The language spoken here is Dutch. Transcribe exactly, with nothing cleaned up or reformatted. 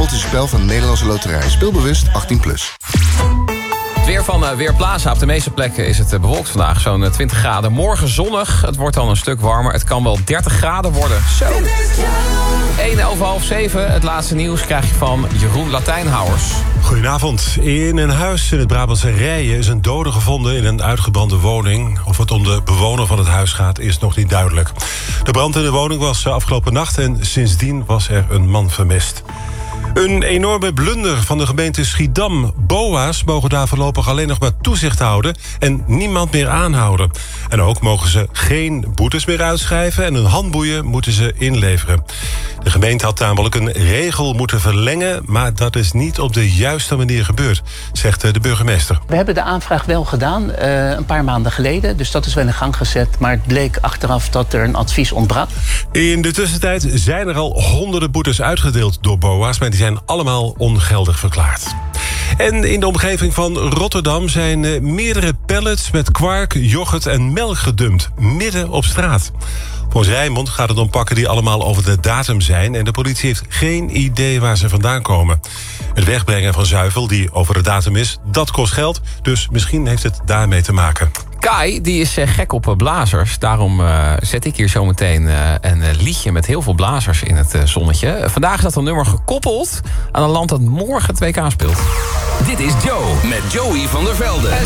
Pot is een spel van de Nederlandse Loterij. Speelbewust achttien plus. Het weer van uh, Weerplaza. Op de meeste plekken is het uh, bewolkt vandaag. Zo'n uh, twintig graden. Morgen zonnig. Het wordt dan een stuk warmer. Het kan wel dertig graden worden. Zo. één over half zeven. Het laatste nieuws krijg je van Jeroen Latijnhouwers. Goedenavond. In een huis in het Brabantse Rijen is een dode gevonden in een uitgebrande woning. Of het om de bewoner van het huis gaat, is nog niet duidelijk. De brand in de woning was afgelopen nacht en sindsdien was er een man vermist. Een enorme blunder van de gemeente Schiedam. B O A's mogen daar voorlopig alleen nog maar toezicht houden en niemand meer aanhouden. En ook mogen ze geen boetes meer uitschrijven en hun handboeien moeten ze inleveren. De gemeente had namelijk een regel moeten verlengen, maar dat is niet op de juiste manier gebeurd, zegt de burgemeester. We hebben de aanvraag wel gedaan, uh, een paar maanden geleden, dus dat is wel in gang gezet, maar het bleek achteraf dat er een advies ontbrak. In de tussentijd zijn er al honderden boetes uitgedeeld door B O A's, maar die zijn allemaal ongeldig verklaard. En in de omgeving van Rotterdam zijn meerdere pallets met kwark, yoghurt en melk gedumpt, midden op straat. Volgens Rijnmond gaat het om pakken die allemaal over de datum zijn en de politie heeft geen idee waar ze vandaan komen. Het wegbrengen van zuivel die over de datum is, dat kost geld, dus misschien heeft het daarmee te maken. Kai, die is uh, gek op uh, blazers. Daarom uh, zet ik hier zometeen uh, een uh, liedje met heel veel blazers in het uh, zonnetje. Uh, vandaag is dat een nummer gekoppeld aan een land dat morgen het W K speelt. Dit is Joe met Joey van der Velde.